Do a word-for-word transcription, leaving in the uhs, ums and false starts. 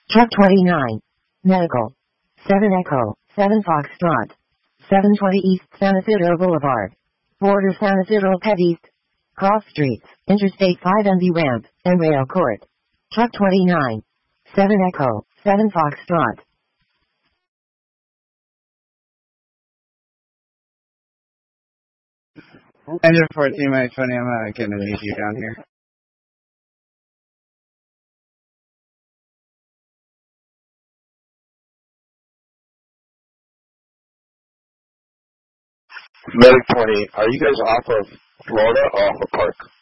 Truck twenty-nine. Medical. seven Echo, seven Foxtrot. seven twenty East San Isidro Boulevard. Border San Isidro Pet East. Cross streets, Interstate five and the ramp, and rail court. Truck twenty-nine. seven Echo, seven Foxtrot. Engine fourteen, my twenty, I'm uh, getting an issue down here. Medic twenty, are you guys off of Florida or off of Park?